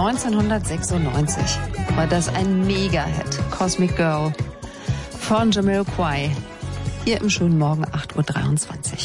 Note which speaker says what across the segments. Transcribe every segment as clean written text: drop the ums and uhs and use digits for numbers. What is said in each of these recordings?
Speaker 1: 1996 war das ein Mega-Hit, Cosmic Girl von Jamiroquai. Hier im schönen Morgen 8.23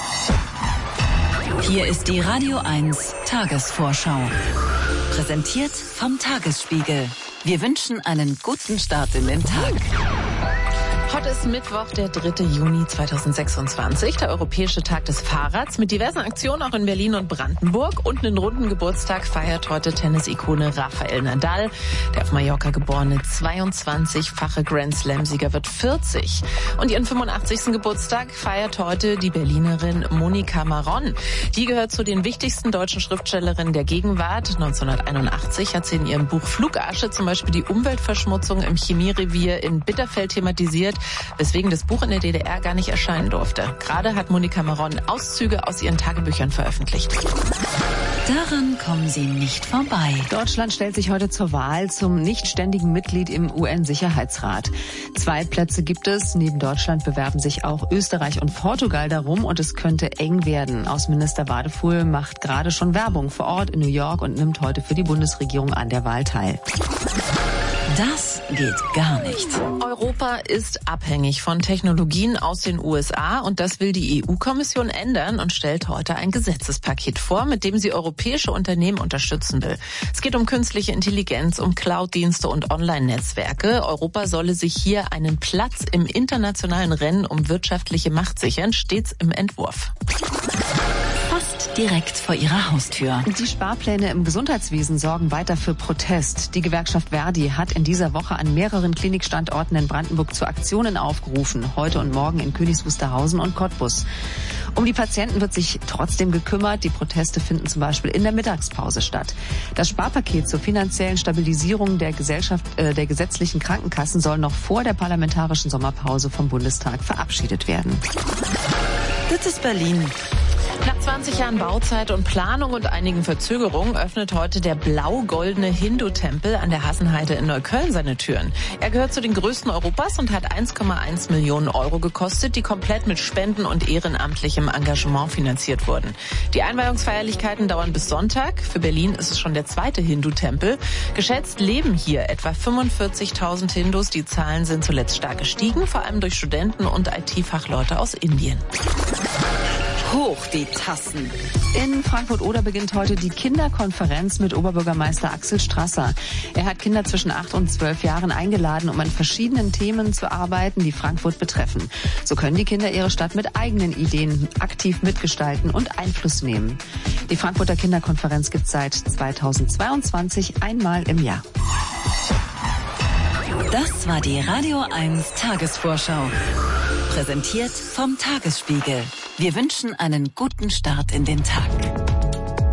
Speaker 1: Uhr.
Speaker 2: Hier ist die Radio 1 Tagesvorschau. Präsentiert vom Tagesspiegel. Wir wünschen einen guten Start in den Tag.
Speaker 3: Heute ist Mittwoch, der 3. Juni 2026, der Europäische Tag des Fahrrads. Mit diversen Aktionen auch in Berlin und Brandenburg. Und einen runden Geburtstag feiert heute Tennis-Ikone Rafael Nadal. Der auf Mallorca geborene 22-fache Grand-Slam-Sieger wird 40. Und ihren 85. Geburtstag feiert heute die Berlinerin Monika Maron. Die gehört zu den wichtigsten deutschen Schriftstellerinnen der Gegenwart. 1981 hat sie in ihrem Buch Flugasche zum Beispiel die Umweltverschmutzung im Chemierevier in Bitterfeld thematisiert, weswegen das Buch in der DDR gar nicht erscheinen durfte. Gerade hat Monika Maron Auszüge aus ihren Tagebüchern veröffentlicht.
Speaker 2: Daran kommen Sie nicht vorbei.
Speaker 1: Deutschland stellt sich heute zur Wahl zum nichtständigen Mitglied im UN-Sicherheitsrat. 2 Plätze gibt es. Neben Deutschland bewerben sich auch Österreich und Portugal darum und es könnte eng werden. Außenminister Wadefuhl macht gerade schon Werbung vor Ort in New York und nimmt heute für die Bundesregierung an der Wahl teil.
Speaker 2: Das geht gar nicht.
Speaker 3: Europa ist abhängig von Technologien aus den USA und das will die EU-Kommission ändern und stellt heute ein Gesetzespaket vor, mit dem sie europäische Unternehmen unterstützen will. Es geht um künstliche Intelligenz, um Cloud-Dienste und Online-Netzwerke. Europa solle sich hier einen Platz im internationalen Rennen um wirtschaftliche Macht sichern, steht's im Entwurf.
Speaker 2: Fast direkt vor ihrer Haustür.
Speaker 1: Die Sparpläne im Gesundheitswesen sorgen weiter für Protest. Die Gewerkschaft Verdi hat in dieser Woche an mehreren Klinikstandorten in Brandenburg zu Aktionen aufgerufen. Heute und morgen in Königs Wusterhausen und Cottbus. Um die Patienten wird sich trotzdem gekümmert. Die Proteste finden zum Beispiel in der Mittagspause statt. Das Sparpaket zur finanziellen Stabilisierung der gesetzlichen Krankenkassen soll noch vor der parlamentarischen Sommerpause vom Bundestag verabschiedet werden.
Speaker 2: Das ist Berlin.
Speaker 3: Nach 20 Jahren Bauzeit und Planung und einigen Verzögerungen öffnet heute der blau-goldene Hindu-Tempel an der Hassenheide in Neukölln seine Türen. Er gehört zu den größten Europas und hat 1,1 Millionen Euro gekostet, die komplett mit Spenden und ehrenamtlichem Engagement finanziert wurden. Die Einweihungsfeierlichkeiten dauern bis Sonntag. Für Berlin ist es schon der 2. Hindu-Tempel. Geschätzt leben hier etwa 45.000 Hindus. Die Zahlen sind zuletzt stark gestiegen, vor allem durch Studenten und IT-Fachleute aus Indien.
Speaker 2: Hoch die Tassen.
Speaker 1: In Frankfurt-Oder beginnt heute die Kinderkonferenz mit Oberbürgermeister Axel Strasser. Er hat Kinder zwischen 8 und 12 Jahren eingeladen, um an verschiedenen Themen zu arbeiten, die Frankfurt betreffen. So können die Kinder ihre Stadt mit eigenen Ideen aktiv mitgestalten und Einfluss nehmen. Die Frankfurter Kinderkonferenz gibt es seit 2022 einmal im Jahr.
Speaker 2: Das war die Radio 1 Tagesvorschau. Präsentiert vom Tagesspiegel. Wir wünschen einen guten Start in den Tag.